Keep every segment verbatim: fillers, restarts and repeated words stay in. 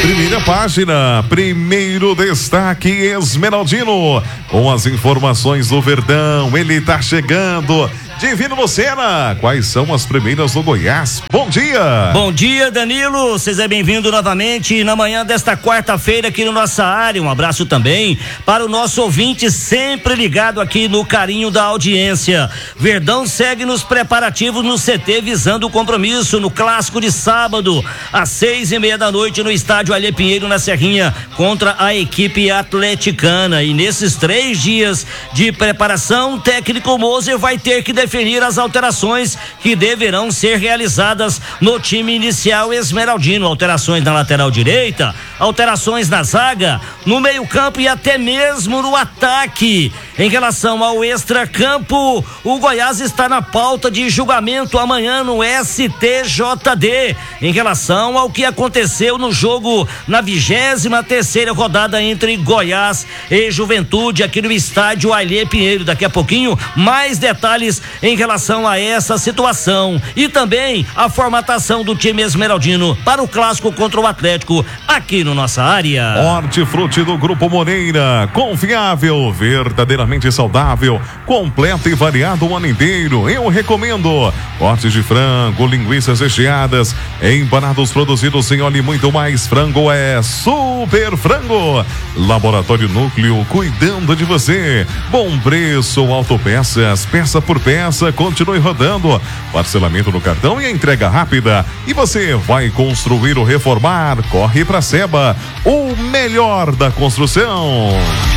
Primeira página, primeiro destaque Esmeraldino, com as informações do Verdão, ele tá chegando. Divino Lucena, quais são as primeiras do Goiás? Bom dia! Bom dia, Danilo, seja bem-vindo novamente na manhã desta quarta-feira aqui na nossa área. Um abraço também para o nosso ouvinte sempre ligado aqui no carinho da audiência. Verdão segue nos preparativos no C T visando o compromisso no clássico de sábado, às seis e meia da noite no estádio Alê Pinheiro, na Serrinha, contra a equipe atleticana. E nesses três dias de preparação, o técnico Moser vai ter que definir as alterações que deverão ser realizadas no time inicial esmeraldino. Alterações na lateral direita, alterações na zaga, no meio-campo e até mesmo no ataque. Em relação ao extracampo, o Goiás está na pauta de julgamento amanhã no S T J D, em relação ao que aconteceu no jogo na vigésima terceira rodada entre Goiás e Juventude aqui no estádio Alê Pinheiro. Daqui a pouquinho, mais detalhes em relação a essa situação e também a formatação do time esmeraldino para o clássico contra o Atlético aqui no nossa área. Hortifruti do Grupo Moreira, confiável, verdadeiramente saudável, completo e variado o ano inteiro. Eu recomendo cortes de frango, linguiças recheadas, empanados produzidos sem óleo e muito mais. Frango é Super Frango. Laboratório Núcleo, cuidando de você. Bom preço, autopeças, peça por peça, continue rodando. Parcelamento no cartão e a entrega rápida. E você vai construir ou reformar? Corre pra Seba, o melhor da construção.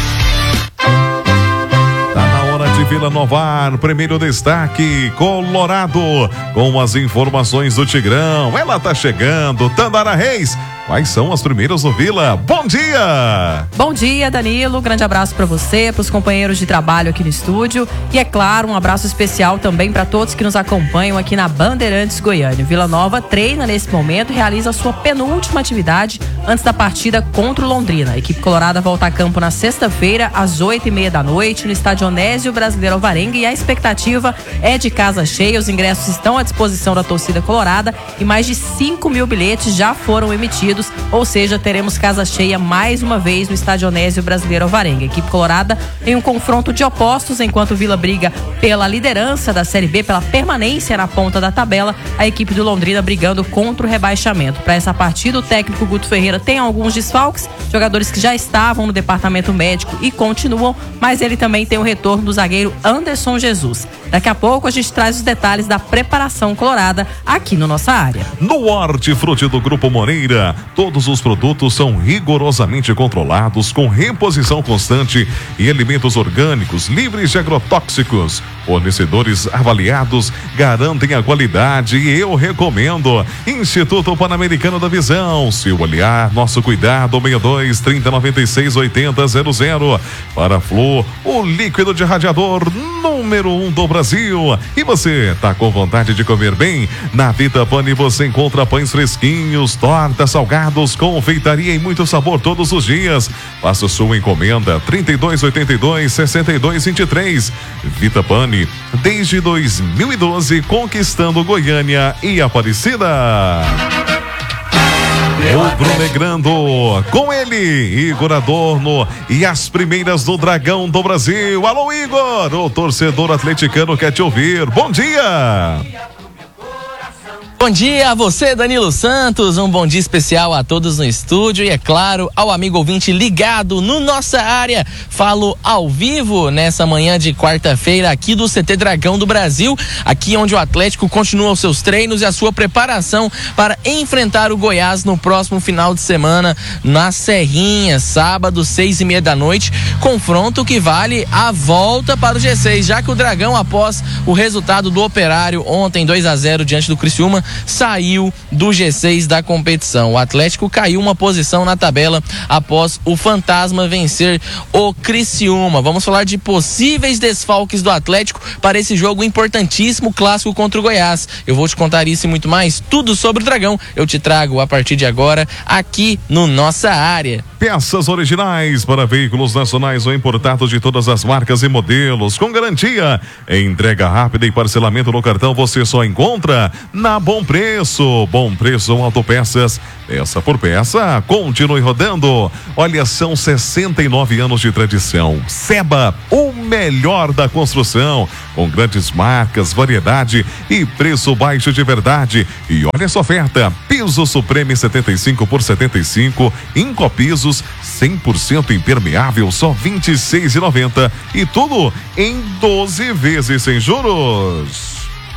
De Vila Nova, primeiro destaque, Colorado, com as informações do Tigrão. Ela tá chegando, Tandara Reis. Quais são as primeiras do Vila? Bom dia! Bom dia, Danilo. Grande abraço para você, para os companheiros de trabalho aqui no estúdio. E é claro, um abraço especial também para todos que nos acompanham aqui na Bandeirantes Goiânia. Vila Nova treina nesse momento e realiza a sua penúltima atividade antes da partida contra o Londrina. A equipe colorada volta a campo na sexta-feira, às oito e meia da noite, no estádio Onésio Brasileiro Alvarenga. E a expectativa é de casa cheia. Os ingressos estão à disposição da torcida colorada e mais de cinco mil bilhetes já foram emitidos. Ou seja, teremos casa cheia mais uma vez no estádio Onésio Brasileiro Alvarenga. A equipe colorada em um confronto de opostos, enquanto o Vila briga pela liderança da Série B, pela permanência na ponta da tabela, a equipe do Londrina brigando contra o rebaixamento. Para essa partida, o técnico Guto Ferreira tem alguns desfalques, jogadores que já estavam no departamento médico e continuam, mas ele também tem o retorno do zagueiro Anderson Jesus. Daqui a pouco a gente traz os detalhes da preparação colorada aqui no nossa área. No Hortifruti do Grupo Moreira, todos os produtos são rigorosamente controlados, com reposição constante e alimentos orgânicos livres de agrotóxicos. Fornecedores avaliados garantem a qualidade e eu recomendo. Instituto Pan-Americano da Visão, seu olhar, nosso cuidado. Seis dois, trinta, noventa e seis, oitenta, zero zero. Para Flor, o líquido de radiador número um do Brasil. E você tá com vontade de comer bem? Na Vita Pane você encontra pães fresquinhos, tortas, salgados, confeitaria e muito sabor todos os dias. Faça sua encomenda trinta e dois, oitenta e dois, sessenta e dois, vinte e três. Vita Pane, desde dois mil e doze, conquistando Goiânia e Aparecida. Rubro Negrando, com ele, Igor Adorno e as primeiras do Dragão do Brasil. Alô, Igor, o torcedor atleticano quer te ouvir. Bom dia! Bom dia a você, Danilo Santos, um bom dia especial a todos no estúdio e, é claro, ao amigo ouvinte ligado no nossa área. Falo ao vivo nessa manhã de quarta-feira aqui do C T Dragão do Brasil, aqui onde o Atlético continua os seus treinos e a sua preparação para enfrentar o Goiás no próximo final de semana na Serrinha, sábado, seis e meia da noite, confronto que vale a volta para o G seis, já que o Dragão, após o resultado do Operário ontem, dois a zero diante do Criciúma, saiu do G seis da competição. O Atlético caiu uma posição na tabela após o Fantasma vencer o Criciúma. Vamos falar de possíveis desfalques do Atlético para esse jogo importantíssimo, clássico contra o Goiás. Eu vou te contar isso e muito mais, tudo sobre o Dragão. Eu te trago a partir de agora aqui no Nossa Área. Peças originais para veículos nacionais ou importados de todas as marcas e modelos, com garantia, entrega rápida e parcelamento no cartão, você só encontra na Bom Preço. Bom Preço Autopeças, Peça por peça, continue rodando. Olha, são sessenta e nove anos de tradição. Seba, o melhor da construção, com grandes marcas, variedade e preço baixo de verdade. E olha essa oferta: piso Supreme setenta e cinco por setenta e cinco, Incopisos cem por cento impermeável, só vinte e seis reais e noventa centavos, e tudo em doze vezes sem juros.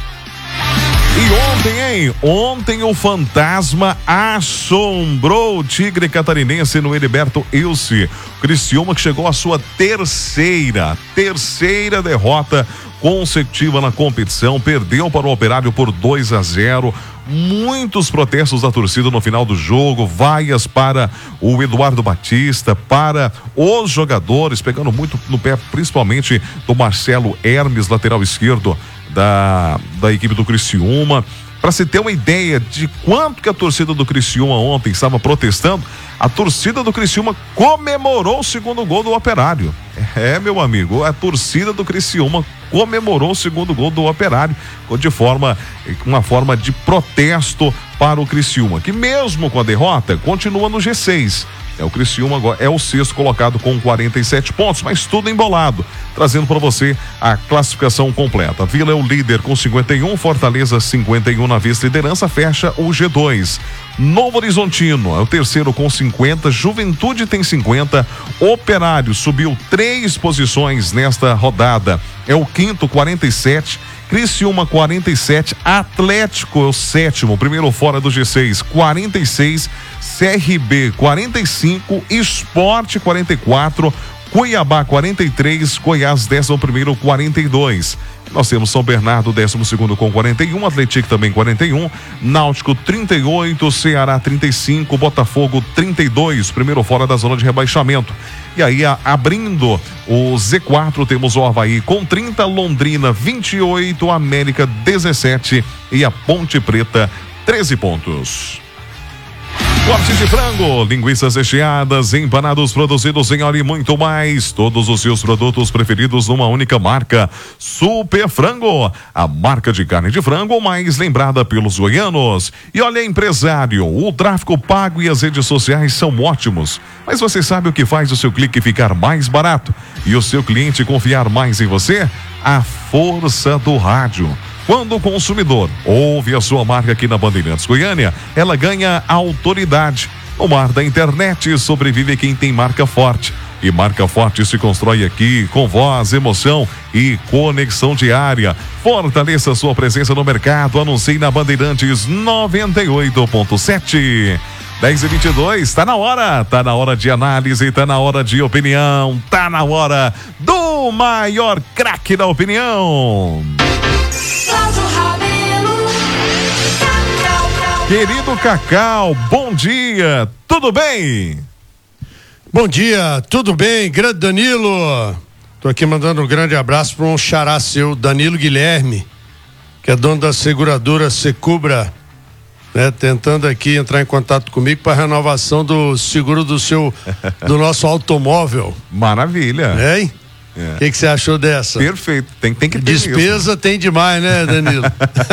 E ontem, hein? Ontem o fantasma assombrou o Tigre catarinense no Heriberto Ilse. Criciúma que chegou à sua terceira, terceira derrota consecutiva na competição, perdeu para o Operário por dois a zero. Muitos protestos da torcida no final do jogo, vaias para o Eduardo Batista, para os jogadores, pegando muito no pé, principalmente do Marcelo Hermes, lateral esquerdo da, da equipe do Criciúma. Para se ter uma ideia de quanto que a torcida do Criciúma ontem estava protestando, a torcida do Criciúma comemorou o segundo gol do Operário. É, meu amigo, a torcida do Criciúma comemorou o segundo gol do Operário de forma, uma forma de protesto para o Criciúma, que mesmo com a derrota continua no G seis. É, o Criciúma agora é o sexto colocado com quarenta e sete pontos, mas tudo embolado, trazendo para você a classificação completa. Vila é o líder com cinquenta e um, Fortaleza cinquenta e um na vice-liderança, fecha o G dois. Novo Horizontino é o terceiro com cinquenta, Juventude tem cinquenta, Operário subiu três posições nesta rodada, é o quinto, quarenta e sete, Criciúma quarenta e sete, Atlético é o sétimo, primeiro fora do G seis, quarenta e seis, C R B quarenta e cinco, Sport quarenta e quatro, Cuiabá quarenta e três, Goiás décimo primeiro, quarenta e dois. Nós temos São Bernardo décimo segundo com quarenta e um, Atlético também quarenta e um, Náutico trinta e oito, Ceará trinta e cinco, Botafogo trinta e dois, primeiro fora da zona de rebaixamento. E aí, a, abrindo o Z quatro, temos o Avaí com trinta, Londrina vinte e oito, América dezessete e a Ponte Preta treze pontos. Corte de frango, linguiças recheadas, empanados produzidos em óleo e muito mais. Todos os seus produtos preferidos numa única marca. Super Frango, a marca de carne de frango mais lembrada pelos goianos. E olha, empresário, o tráfego pago e as redes sociais são ótimos. Mas você sabe o que faz o seu clique ficar mais barato e o seu cliente confiar mais em você? A força do rádio. Quando o consumidor ouve a sua marca aqui na Bandeirantes Goiânia, ela ganha autoridade. No mar da internet sobrevive quem tem marca forte. E marca forte se constrói aqui com voz, emoção e conexão diária. Fortaleça sua presença no mercado. Anuncie na Bandeirantes noventa e oito ponto sete. dez e vinte e dois, tá na hora, tá na hora de análise, tá na hora de opinião, tá na hora do maior craque da opinião. Querido Cacau, bom dia, tudo bem? Bom dia, tudo bem, grande Danilo. Tô aqui mandando um grande abraço para um xará seu, Danilo Guilherme, que é dono da seguradora Secubra, né? Tentando aqui entrar em contato comigo para renovação do seguro do seu, do nosso automóvel. Maravilha. Hein? O que você achou dessa? Perfeito, tem, tem que ter despesa mesmo. Tem demais, né, Danilo?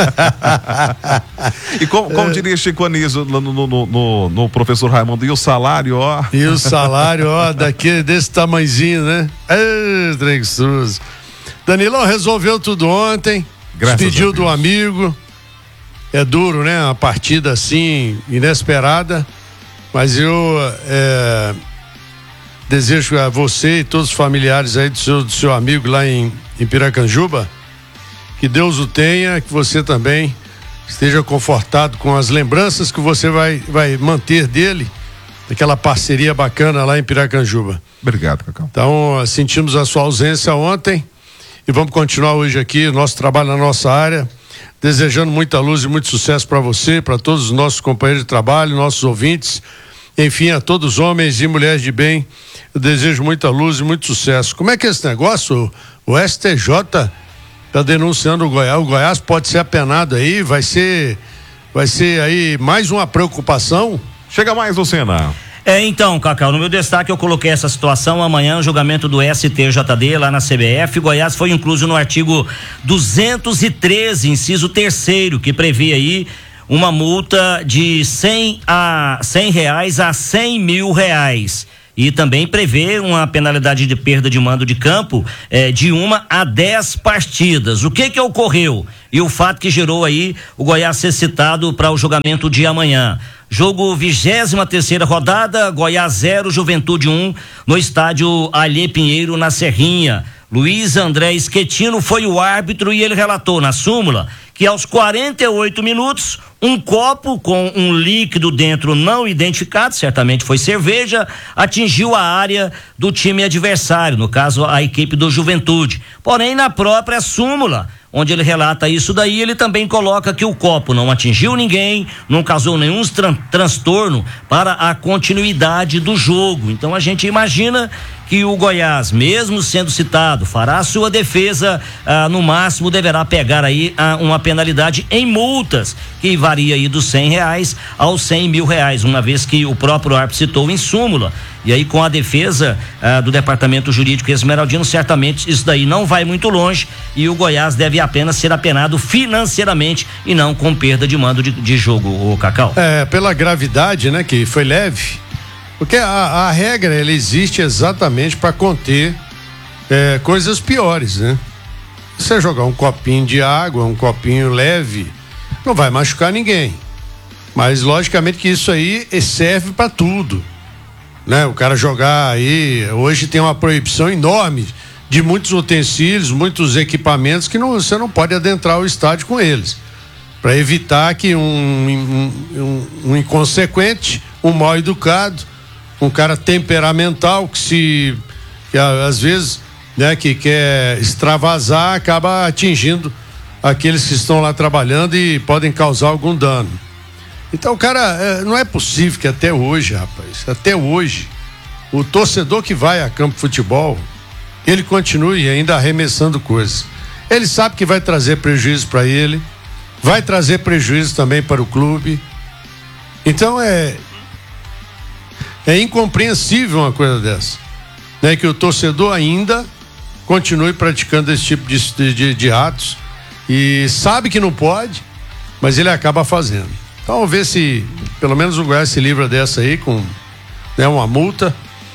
E como, como é. diria Chico Anísio no, no, no, no, no professor Raimundo, e o salário, ó? E o salário, ó, daquele, desse tamanzinho, né? É, Treguçoso. Danilão resolveu tudo ontem, despediu do amigo. É duro, né? Uma partida assim, inesperada, mas eu é, desejo a você e todos os familiares aí do seu, do seu amigo lá em, em Piracanjuba, que Deus o tenha, que você também esteja confortado com as lembranças que você vai, vai manter dele, daquela parceria bacana lá em Piracanjuba. Obrigado, Cacau. Então, sentimos a sua ausência ontem e vamos continuar hoje aqui, nosso trabalho na nossa área, desejando muita luz e muito sucesso para você, para todos os nossos companheiros de trabalho, nossos ouvintes, enfim, a todos os homens e mulheres de bem, eu desejo muita luz e muito sucesso. Como é que é esse negócio? O, o S T J está denunciando o Goiás, o Goiás pode ser apenado aí, vai ser, vai ser aí mais uma preocupação? Chega mais, Lucena. É, então, Cacau, no meu destaque eu coloquei essa situação. Amanhã o julgamento do S T J D lá na C B F. Goiás foi incluso no artigo duzentos e treze, inciso terceiro, que previa aí uma multa de cem a cem reais a cem mil reais. E também prevê uma penalidade de perda de mando de campo eh, de uma a dez partidas. O que que ocorreu? E o fato que gerou aí o Goiás ser citado para o julgamento de amanhã. Jogo vigésima terceira rodada, Goiás zero, Juventude um, no estádio Alê Pinheiro, na Serrinha. Luiz André Schettino foi o árbitro e ele relatou na súmula que aos quarenta e oito minutos, um copo com um líquido dentro não identificado, certamente foi cerveja, atingiu a área do time adversário, no caso a equipe do Juventude. Porém, na própria súmula, onde ele relata isso daí, ele também coloca que o copo não atingiu ninguém, não causou nenhum tran- transtorno para a continuidade do jogo. Então a gente imagina que o Goiás, mesmo sendo citado, fará a sua defesa, ah, no máximo deverá pegar aí ah, uma penalidade em multas, que varia aí dos cem reais aos cem mil reais, uma vez que o próprio árbitro citou em súmula. E aí, com a defesa ah, do Departamento Jurídico Esmeraldino, certamente isso daí não vai muito longe e o Goiás deve apenas ser apenado financeiramente e não com perda de mando de, de jogo, o Cacau. É, pela gravidade, né, que foi leve, porque a, a regra, ela existe exatamente para conter é, coisas piores, né? Você jogar um copinho de água, um copinho leve, não vai machucar ninguém. Mas, logicamente, que isso aí serve para tudo, né? O cara jogar aí, hoje tem uma proibição enorme de muitos utensílios, muitos equipamentos que não, você não pode adentrar o estádio com eles, para evitar que um, um, um, um inconsequente, um mal educado, um cara temperamental que se, que às vezes, né, que quer extravasar, acaba atingindo aqueles que estão lá trabalhando e podem causar algum dano. Então, cara, não é possível que até hoje, rapaz, até hoje, o torcedor que vai a campo de futebol, ele continue ainda arremessando coisas. Ele sabe que vai trazer prejuízo para ele, vai trazer prejuízo também para o clube. Então, é é incompreensível uma coisa dessa, né? Que o torcedor ainda continue praticando esse tipo de, de, de atos e sabe que não pode, mas ele acaba fazendo. Então, vamos ver se pelo menos o Goiás se livra dessa aí com, né, uma multa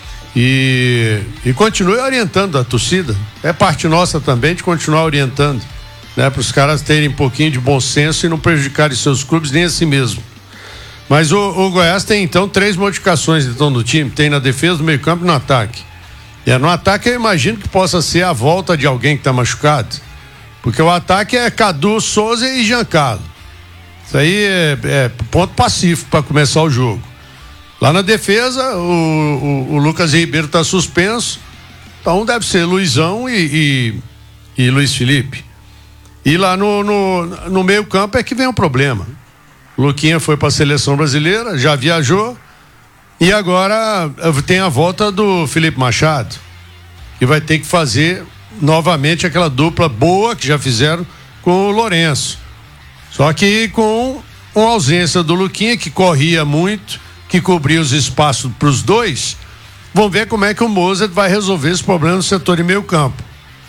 e, e continue orientando a torcida. É parte nossa também de continuar orientando, né, para os caras terem um pouquinho de bom senso e não prejudicarem seus clubes nem a si mesmo. Mas o, o Goiás tem então três modificações então no time, tem na defesa, no meio campo e no ataque. É, no ataque eu imagino que possa ser a volta de alguém que está machucado, porque o ataque é Cadu, Souza e Giancarlo. Isso aí é, é ponto pacífico para começar o jogo. Lá na defesa, o, o, o Lucas Ribeiro está suspenso, então deve ser Luizão e, e, e Luiz Felipe. E lá no, no, no meio campo é que vem o problema. O Luquinha foi para a seleção brasileira, já viajou e agora tem a volta do Felipe Machado, que vai ter que fazer novamente aquela dupla boa que já fizeram com o Lourenço. Só que com uma ausência do Luquinha, que corria muito, que cobria os espaços para os dois. Vamos ver como é que o Mozart vai resolver esse problema no setor de meio campo.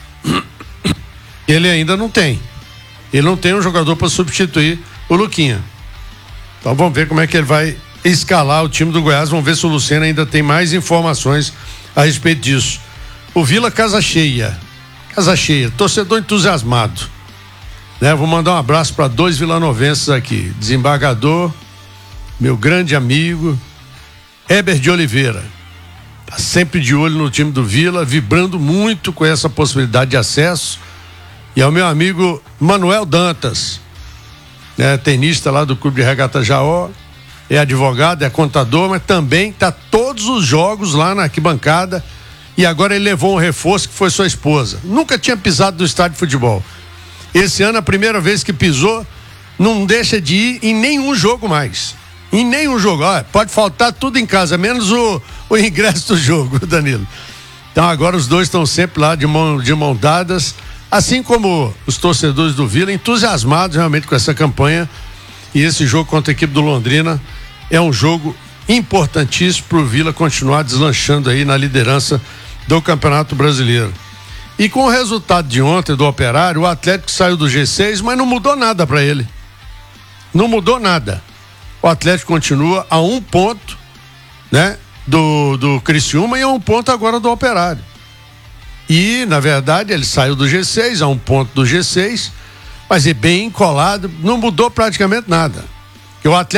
Ele ainda não tem. Ele não tem um jogador para substituir o Luquinha. Então vamos ver como é que ele vai escalar o time do Goiás. Vamos ver se o Luciano ainda tem mais informações a respeito disso. O Vila, casa cheia. Casa cheia. Torcedor entusiasmado. Né? Vou mandar um abraço para dois vilanovenses aqui. Desembargador, meu grande amigo, Heber de Oliveira. Tá sempre de olho no time do Vila, vibrando muito com essa possibilidade de acesso. E ao meu amigo Manuel Dantas, né, tenista lá do Clube de Regata Jaó, é advogado, é contador, mas também tá todos os jogos lá na arquibancada. E agora ele levou um reforço que foi sua esposa. Nunca tinha pisado no estádio de futebol. Esse ano, a primeira vez que pisou, não deixa de ir em nenhum jogo mais. Em nenhum jogo. Olha, pode faltar tudo em casa, menos o, o ingresso do jogo, Danilo. Então agora os dois estão sempre lá de mão, de mão dadas, assim como os torcedores do Vila, entusiasmados realmente com essa campanha. E esse jogo contra a equipe do Londrina é um jogo importantíssimo para o Vila continuar deslanchando aí na liderança do Campeonato Brasileiro. E com o resultado de ontem do Operário, o Atlético saiu do G seis, mas não mudou nada para ele. não mudou nada. O Atlético continua a um ponto, né, do, do Criciúma e a um ponto agora do Operário. E, na verdade, ele saiu do G seis, a um ponto do G seis, mas é bem colado, não mudou praticamente nada. Que o Atlético